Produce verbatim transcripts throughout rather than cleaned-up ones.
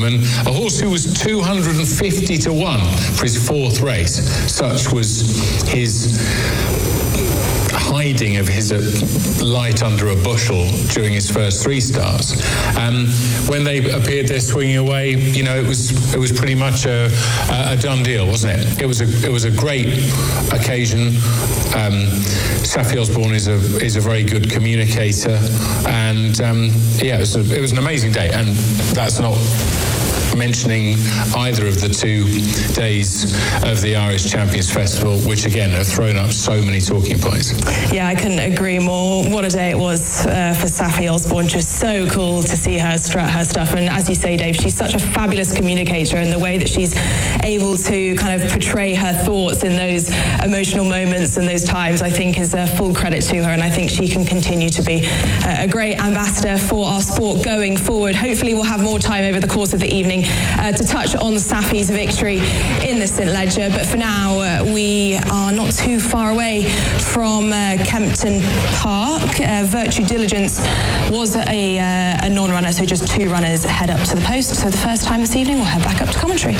Newman, a horse who was two hundred fifty to one for his fourth race. Such was his hiding of his uh, light under a bushel during his first three starts. Um, when they appeared there swinging away, you know, it was it was pretty much a, a done deal, wasn't it? It was a it was a great occasion. Um, Saffie Osborne is a is a very good communicator, and um, yeah, it was a, it was an amazing day, and that's not mentioning either of the two days of the Irish Champions Festival, which again have thrown up so many talking points. Yeah, I couldn't agree more. What a day it was uh, for Saffie Osborne. Just so cool to see her strut her stuff. And as you say, Dave, she's such a fabulous communicator, and the way that she's able to kind of portray her thoughts in those emotional moments and those times, I think is a full credit to her. And I think she can continue to be a great ambassador for our sport going forward. Hopefully we'll have more time over the course of the evening Uh, to touch on Saffie's victory in the St Leger, but for now uh, we are not too far away from uh, Kempton Park. Uh, Virtue Diligence was a, uh, a non-runner, so just two runners head up to the post. So the first time this evening, we'll head back up to commentary.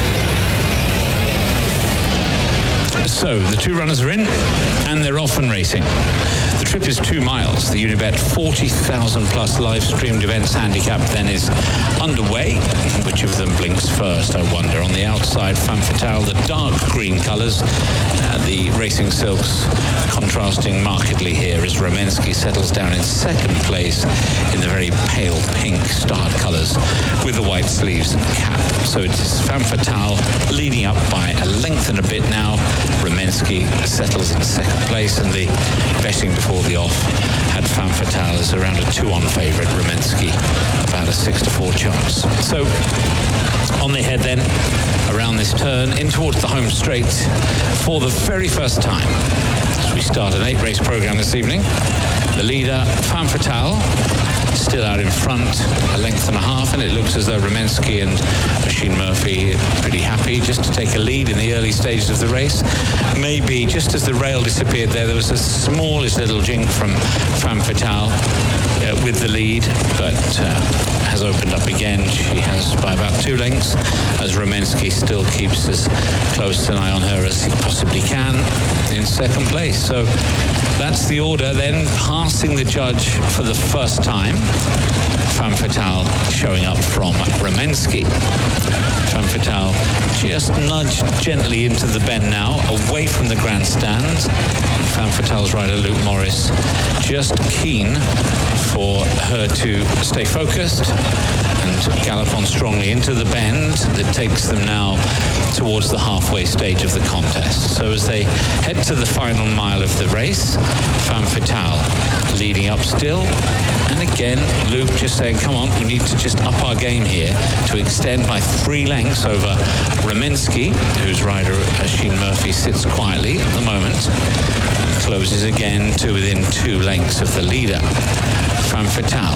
So the two runners are in and they're off and racing. The trip is two miles. The Unibet forty thousand plus live streamed events handicap then is underway. Which of them blinks first, I wonder? On the outside, Femme Fatale, the dark green colours. Uh, the Racing Silks contrasting markedly here as Rumensky settles down in second place in the very pale pink starred colours with the white sleeves and cap. So it is Femme Fatale leading up by a length and a bit now. Rumensky settles in second place, and the betting before the off had Femme Fatale as around a two-on favourite. Rumensky about a six to four chance. So on the head then, around this turn, in towards the home straight for the very first time. As we start an eight-race programme this evening, the leader, Femme Fatale, still out in front, a length and a half, and it looks as though Rumensky and Oisin Murphy are pretty happy just to take a lead in the early stages of the race. Maybe just as the rail disappeared there, there was a smallest little jink from Femme Fatale uh, with the lead, but uh, has opened up again. She has by about two lengths, as Rumensky still keeps as close an eye on her as he possibly can in second place. So that's the order then, passing the judge for the first time. Femme Fatale showing up from Rumensky. Femme Fatale just nudged gently into the bend now, away from the grandstand. Femme Fatale's rider Luke Morris just keen for her to stay focused and gallop on strongly into the bend that takes them now towards the halfway stage of the contest. So as they head to the final mile of the race, Femme Fatale leading up still, and again Luke just saying, come on, we need to just up our game here to extend by three lengths over Rumensky, whose rider Oisin Murphy sits quietly at the moment, and closes again to within two lengths of the leader. Femme Fatale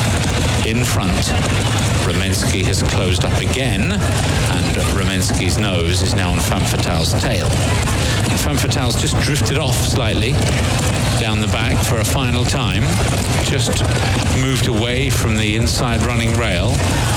in front. Rumensky has closed up again, and Rumensky's nose is now on Femme Fatale's tail. And Femme Fatale's just drifted off slightly down the back for a final time, just moved away from the inside running rail.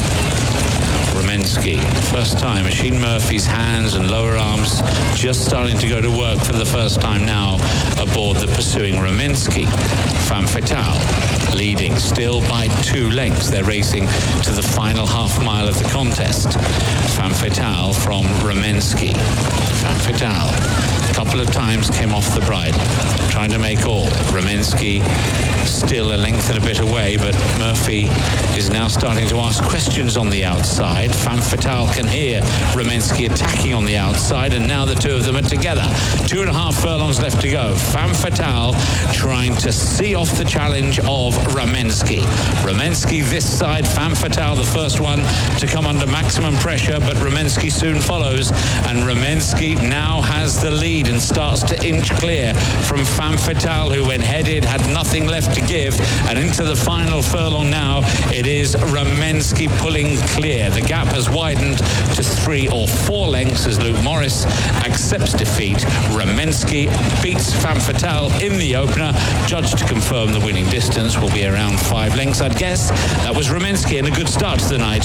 Rumensky, first time, Oisin Murphy's hands and lower arms just starting to go to work for the first time now aboard the pursuing Rumensky. Femme Fatale leading still by two lengths. They're racing to the final half mile of the contest. Femme Fatale from Rumensky. Femme Fatale a couple of times came off the bridle, trying to make all. Rumensky still a length and a bit away, but Murphy is now starting to ask questions on the outside. Femme Fatale can hear Rumensky attacking on the outside, and now the two of them are together. Two and a half furlongs left to go. Femme Fatale trying to see off the challenge of Rumensky. Rumensky this side, Femme Fatale the first one to come under maximum pressure, but Rumensky soon follows, and Rumensky now has the lead and starts to inch clear from Femme Fatale, who when headed had nothing left to give, and into the final furlong now it is Rumensky pulling clear. The gap has widened to three or four lengths as Luke Morris accepts defeat. Rumensky beats Femme Fatale in the opener. Judged to confirm the winning distance will be around five lengths, I'd guess. That was Rumensky, and a good start to the night